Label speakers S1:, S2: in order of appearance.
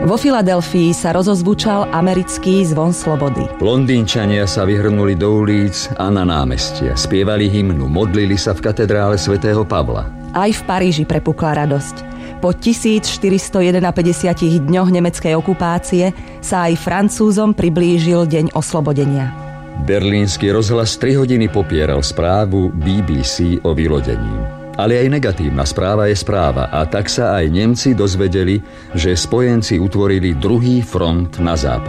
S1: Vo Filadelfii sa rozozvučal americký zvon slobody.
S2: Londýnčania sa vyhrnuli do ulic a na námestia. Spievali hymnu, modlili sa v katedrále svätého Pavla.
S1: Aj v Paríži prepukla radosť. Po 1451 dňoch nemeckej okupácie sa aj Francúzom priblížil deň oslobodenia.
S2: Berlínsky rozhlas 3 hodiny popieral správu BBC o vylodení. Ale aj negatívna správa je správa a tak sa aj Nemci dozvedeli, že spojenci utvorili druhý front na západe.